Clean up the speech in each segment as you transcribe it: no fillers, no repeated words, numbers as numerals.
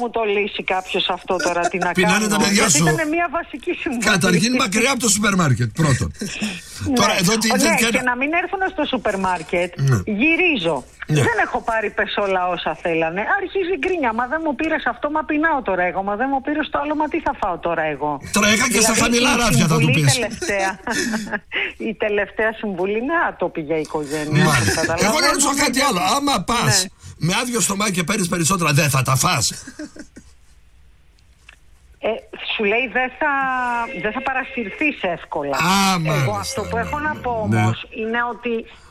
μου το λύσει κάποιος αυτό τώρα, τι να Πεινάνε κάνω? τα παιδιά σου. Ήταν μια βασική συμβουλή. Καταρχήν μακριά από το σούπερ μάρκετ, πρώτον. Τώρα, εδώ και να μην έρθουν στο σούπερ μάρκετ, γυρίζω. Δεν έχω πάρει πεσόλα όσα θέλανε. Αρχίζει γκρίνια. Μα δεν μου πήρες αυτό, μα πεινάω τώρα εγώ. Μα δεν μου πήρες το άλλο, μα τι θα φάω τώρα εγώ? Τρέχα και στα χαμηλά ράφια θα του πεις. Η τελευταία συμβουλή είναι άτοπη για οικογένεια. Εγώ να ρωτήσω κάτι άλλο. Άμα πας με άδειο στομάχι και παίρνεις περισσότερα, δεν θα τα φας? Σου λέει δεν θα παρασυρθείς εύκολα. Εγώ αυτό που έχω να πω όμως είναι ότι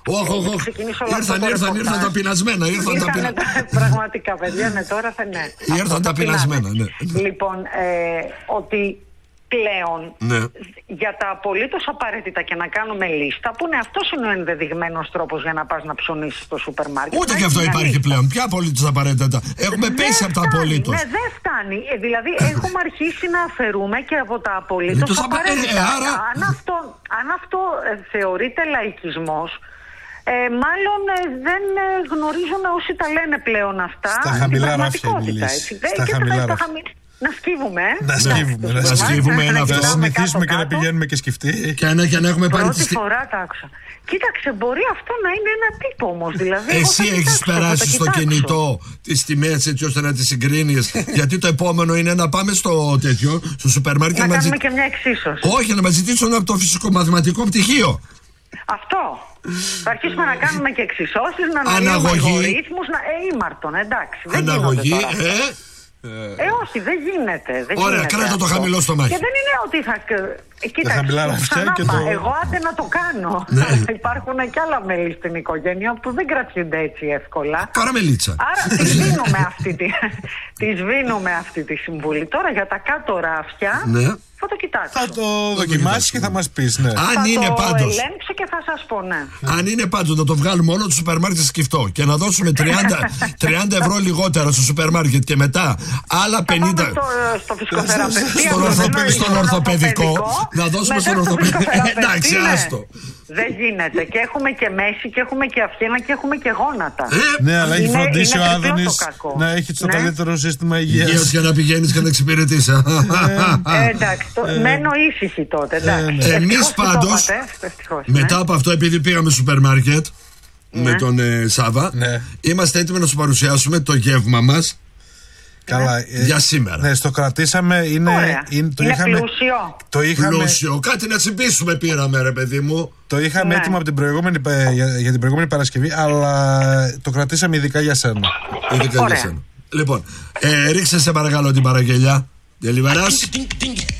ήρθαν τα πεινασμένα. Πραγματικά παιδιά, τώρα θα είναι. Ήρθαν τα πεινασμένα, ναι. Λοιπόν, ότι πλέον για τα απολύτως απαραίτητα και να κάνουμε λίστα, που είναι αυτός είναι ο ενδεδειγμένος τρόπος για να πας να ψωνίσεις στο σούπερ μάρκετ. Ούτε και αυτό υπάρχει πλέον. Ποια απολύτως απαραίτητα? Έχουμε πέσει από τα απολύτως. Ναι, δεν φτάνει. Δηλαδή έχουμε αρχίσει να αφαιρούμε και από τα απολύτως απαραίτητα. Αν αυτό θεωρείται λαϊκισμός, μάλλον δεν γνωρίζουν όσοι τα λένε πλέον αυτά. Στα χαμηλά ράφια μιλήσει. Να σκύβουμε. Να σκύβουμε, να συνηθίσουμε και να πηγαίνουμε και σκεφτεί. Και να έχουμε πάρει πρώτη φορά τα άκουσα. Κοίταξε, μπορεί αυτό να είναι ένα τύπο όμως. Δηλαδή, εσύ έχεις περάσει στο κινητό τις τιμές έτσι ώστε να τις συγκρίνεις? Γιατί το επόμενο είναι να πάμε στο σούπερ μάρκετ. Να κάνουμε και μια εξίσωση. Όχι, να μας ζητήσουν από το φυσικό-μαθηματικό πτυχίο. Αυτό. Θα αρχίσουμε να κάνουμε και εξισώσεις, να αναλύουμε αλγορίθμους. Ήμαρτον, εντάξει. Αναγωγή, όχι, δεν γίνεται. Ωραία, κράτα το χαμηλό στο μάχη. Και δεν είναι ότι θα. Κοίταξε, εγώ άντε να το κάνω. Υπάρχουν και άλλα μέλη στην οικογένεια που δεν κρατιούνται έτσι εύκολα. Καραμελίτσα. Άρα τη σβήνουμε αυτή τη συμβουλή. Τώρα για τα κάτω ράφια. Θα το κοιτάξω. Θα το δοκιμάσεις και θα μας πεις, ναι. Αν είναι πάντως. Θα το ελέγξω και θα σας πω, ναι. Αν είναι πάντως να το βγάλουμε όλο το σούπερ μάρκετ σκυφτό και να δώσουμε 30 ευρώ λιγότερα στο σούπερ μάρκετ και μετά άλλα 50. Στο φυσικοθεραπευτή. Στον ορθοπαιδικό. Να δώσουμε στον ορθοπαιδικό. Εντάξει, άστο. Δεν γίνεται. Και έχουμε και μέση και έχουμε και αυχένα και έχουμε και γόνατα. Ναι, αλλά έχει φροντίσει ο Άδωνης να έχει το καλύτερο σύστημα υγείας. Για να πηγαίνεις και να εξυπηρετείς. Εντάξει, μένω ήσυχη τότε. Εμείς πάντως, μετά από αυτό, επειδή πήγαμε στο σούπερ μάρκετ με τον Σάβα, είμαστε έτοιμοι να σου παρουσιάσουμε το γεύμα μας. Καλά, για σήμερα. Ναι, το κρατήσαμε. Είναι πλούσιο. Πλούσιο. Κάτι να τσιμπήσουμε πήραμε, ρε παιδί μου. Το είχαμε έτοιμο από για την προηγούμενη Παρασκευή, αλλά το κρατήσαμε ειδικά για σένα. Λοιπόν, ρίξε σε παρακαλώ την παραγγελιά. Δελιβεράς.